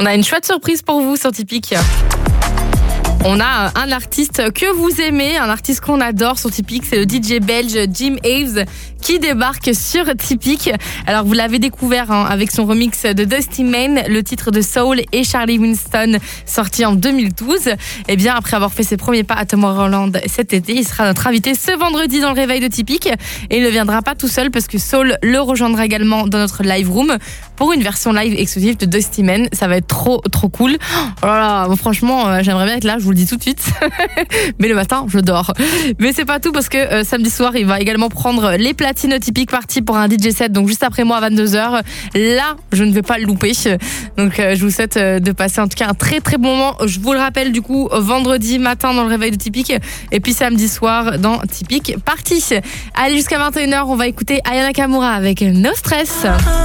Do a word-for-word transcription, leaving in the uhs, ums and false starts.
On a une chouette surprise pour vous sur Tipeee. On a un artiste que vous aimez, un artiste qu'on adore sur Tipeee, c'est le D J belge Jim Aves qui débarque sur Tipeee. Alors vous l'avez découvert hein, avec son remix de Dusty Mane, le titre de Soul et Charlie Winston sorti en deux mille douze. Et bien après avoir fait ses premiers pas à Tomorrowland cet été, il sera notre invité ce vendredi dans le réveil de Tipeee et il ne viendra pas tout seul parce que Soul le rejoindra également dans notre live room pour une version live exclusive de Dusty Mane. Ça va être trop trop cool. Oh là là, bon, franchement euh, j'aimerais bien être là, je vous le dis tout de suite. Mais le matin je dors. Mais c'est pas tout parce que euh, samedi soir il va également prendre les platines Tipeee parti pour un D J set, donc juste après moi à vingt-deux heures. Là je ne vais pas le louper, donc euh, je vous souhaite euh, de passer en tout cas un très très bon moment. Je vous le rappelle du coup vendredi matin dans le réveil de Tipeee et puis samedi soir dans Tipeee party. Allez, jusqu'à vingt et une heures on va écouter Aya Nakamura avec No Stress.